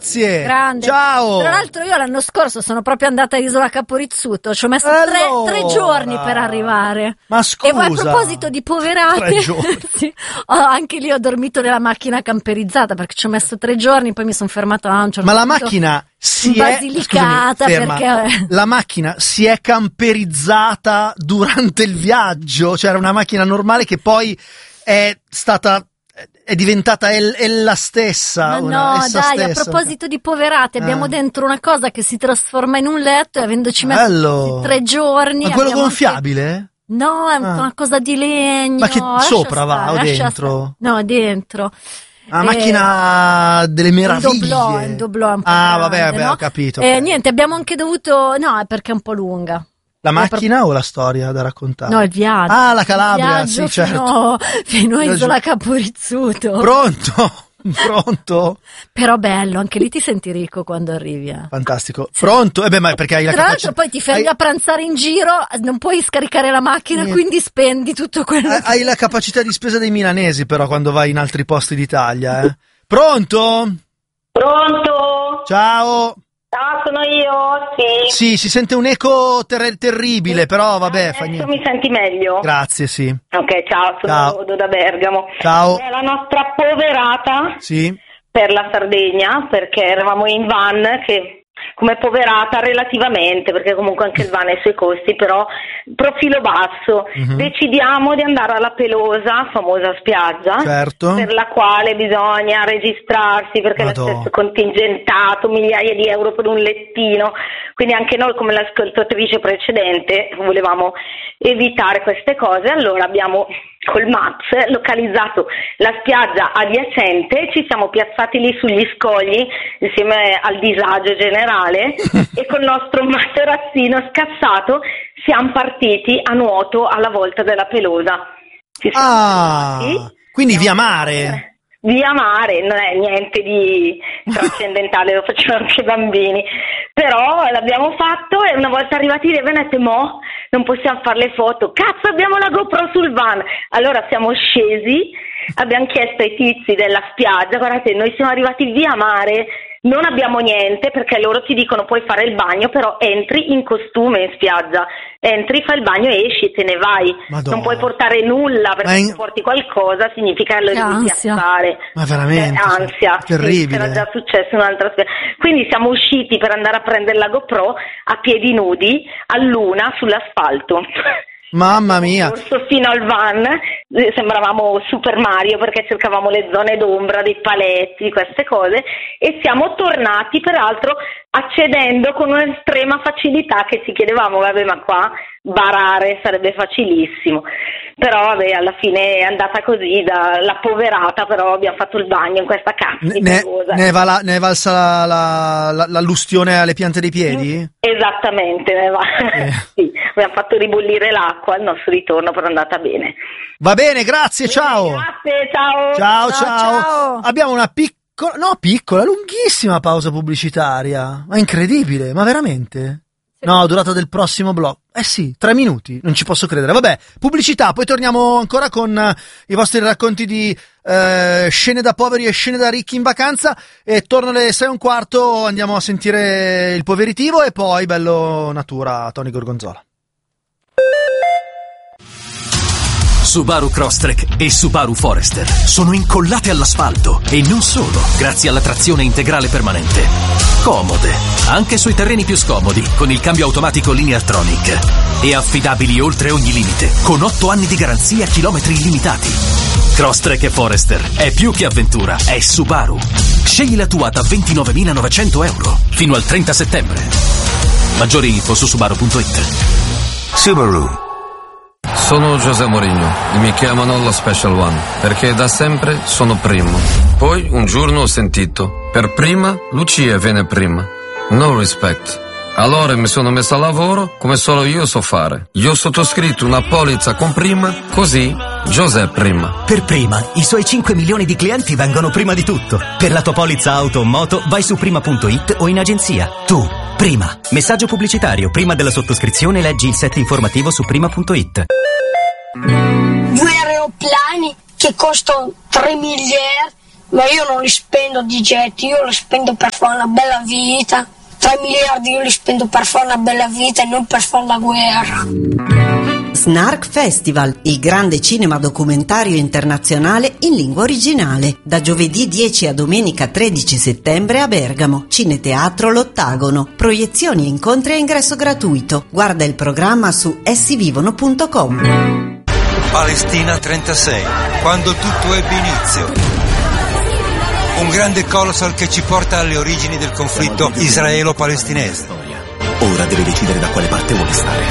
grazie. Grande. Ciao. Tra l'altro io l'anno scorso sono proprio andata a Isola Caporizzuto, ci ho messo tre giorni per arrivare. Ma scusa. E poi a proposito di poverati, 3 giorni. sì, anche lì ho dormito nella macchina camperizzata perché ci ho messo 3 giorni, poi mi sono fermata a un certo Ma la punto macchina si è Basilicata, ferma. perché La macchina si è camperizzata durante il viaggio, cioè era una macchina normale che poi è diventata ella stessa. Ma no, essa dai, stessa. a proposito di poverati, abbiamo dentro una cosa che si trasforma in un letto e avendoci messo Bello. 3 giorni. Ma quello abbiamo gonfiabile? anche... No, è una cosa di legno. Ma che sopra va o lascia dentro? stare. No, dentro. Una macchina delle meraviglie. Un doblò un po' vabbè, no? ho capito. Niente, abbiamo anche dovuto... No, è perché è un po' lunga. La macchina o la storia da raccontare? No, il viaggio. Ah, la Calabria, il viaggio sì, certo. Fino a Isola Caporizzuto. Pronto? Però bello, anche lì ti senti ricco quando arrivi. Fantastico. Sì. Pronto? Ma perché hai la Tra capacità. l'altro poi ti fermi a pranzare in giro, non puoi scaricare la macchina, quindi spendi tutto quello. Hai la capacità di spesa dei milanesi però quando vai in altri posti d'Italia, eh? Pronto? Pronto? Ciao. Ah, sono io, sì. Sì, si sente un eco terribile, però vabbè, fa niente. Adesso mi senti meglio? Grazie, sì. Ok, ciao, sono da Bergamo. Ciao. È la nostra poverata per la Sardegna, perché eravamo in van che... come poverata relativamente, perché comunque anche il van ha i suoi costi, però profilo basso. Decidiamo di andare alla Pelosa, famosa spiaggia, per la quale bisogna registrarsi perché è stesso contingentato, migliaia di euro per un lettino, quindi anche noi come l'ascoltatrice precedente volevamo evitare queste cose, allora abbiamo col Maps localizzato la spiaggia adiacente, ci siamo piazzati lì sugli scogli insieme al disagio generale e col nostro materazzino scassato siamo partiti a nuoto alla volta della Pelosa. Quindi via mare. Via mare, non è niente di trascendentale, lo facevano anche i bambini, però l'abbiamo fatto e una volta arrivati lì abbiamo detto non possiamo fare le foto, cazzo abbiamo la GoPro sul van, allora siamo scesi, abbiamo chiesto ai tizi della spiaggia, guardate noi siamo arrivati via mare, non abbiamo niente perché loro ti dicono puoi fare il bagno però entri in costume in spiaggia, entri, fai il bagno e esci, te ne vai. Madonna. Non puoi portare nulla perché se porti qualcosa significa che lo devi piazzare. Ma veramente? Ansia. Terribile. Sì, era già successo in un'altra spiaggia. Quindi siamo usciti per andare a prendere la GoPro a piedi nudi a luna sull'asfalto. Mamma mia. Corso fino al van, sembravamo Super Mario perché cercavamo le zone d'ombra, dei paletti, queste cose e siamo tornati peraltro accedendo con un'estrema facilità che ci chiedevamo, vabbè ma qua barare sarebbe facilissimo, però vabbè alla fine è andata così dalla poverata, però abbiamo fatto il bagno in questa cosa. Ne è valsa l'allustione alle piante dei piedi? Esattamente, sì, abbiamo fatto ribollire l'acqua al nostro ritorno, però è andata bene. Va bene, grazie, ciao. Grazie, ciao. Ciao. Abbiamo una piccola, lunghissima pausa pubblicitaria. Ma incredibile, ma veramente? No, durata del prossimo blog. Sì, 3 minuti, non ci posso credere. Vabbè, pubblicità, poi torniamo ancora con i vostri racconti di scene da poveri e scene da ricchi in vacanza e torno alle 6:15, andiamo a sentire il poveritivo e poi bello natura Tony Gorgonzola. Subaru Crosstrek e Subaru Forester sono incollate all'asfalto e non solo, grazie alla trazione integrale permanente. Comode, anche sui terreni più scomodi, con il cambio automatico Lineartronic. E affidabili oltre ogni limite, con 8 anni di garanzia, chilometri illimitati. Crosstrek e Forester è più che avventura, è Subaru. Scegli la tua da 29.900 euro fino al 30 settembre. Maggiori info su Subaru.it. Subaru. Sono José Mourinho e mi chiamano lo Special One perché da sempre sono primo. Poi un giorno ho sentito, per prima Lucia viene prima. No respect. Allora mi sono messo a lavoro come solo io so fare. Io ho sottoscritto una polizza con prima, così José prima. Per prima, i suoi 5 milioni di clienti vengono prima di tutto. Per la tua polizza auto o moto vai su prima.it o in agenzia. Tu, prima. Messaggio pubblicitario. Prima della sottoscrizione leggi il set informativo su prima.it. 2 aeroplani che costano 3 miliardi Ma io non li spendo di getti, io li spendo per fare una bella vita. 3 miliardi io li spendo per fare una bella vita e non per fare la guerra. Snark Festival, il grande cinema documentario internazionale in lingua originale. Da giovedì 10 a domenica 13 settembre a Bergamo. Cineteatro L'Ottagono. Proiezioni e incontri a ingresso gratuito. Guarda il programma su essivivono.com. Palestina 36, quando tutto ebbe inizio. Un grande colossal che ci porta alle origini del conflitto israelo-palestinese. Ora deve decidere da quale parte vuole stare.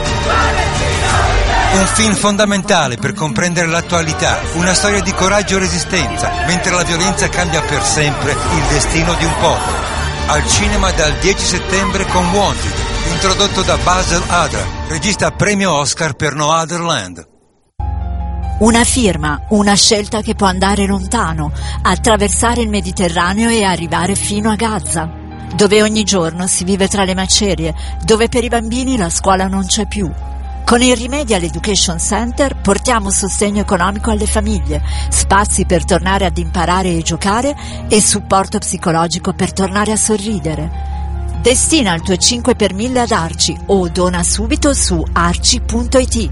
Un film fondamentale per comprendere l'attualità, una storia di coraggio e resistenza, mentre la violenza cambia per sempre il destino di un popolo. Al cinema dal 10 settembre con Wanted, introdotto da Basil Adra, regista premio Oscar per No Other Land. Una firma, una scelta che può andare lontano, attraversare il Mediterraneo e arrivare fino a Gaza, dove ogni giorno si vive tra le macerie, dove per i bambini la scuola non c'è più. Con il Remedial Education Center portiamo sostegno economico alle famiglie, spazi per tornare ad imparare e giocare e supporto psicologico per tornare a sorridere. Destina il tuo 5 per 1000 ad Arci o dona subito su arci.it.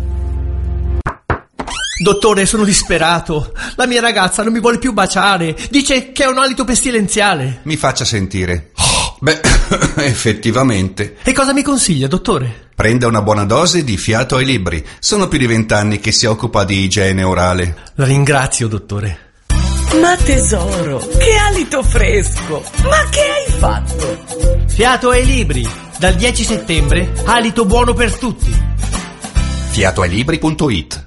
Dottore, sono disperato. La mia ragazza non mi vuole più baciare. Dice che è un alito pestilenziale. Mi faccia sentire. Beh, effettivamente. E cosa mi consiglia, dottore? Prenda una buona dose di Fiato ai Libri. Sono più di 20 anni che si occupa di igiene orale. La ringrazio, dottore. Ma tesoro, che alito fresco. Ma che hai fatto? Fiato ai Libri. Dal 10 settembre, alito buono per tutti. Fiatoailibri.it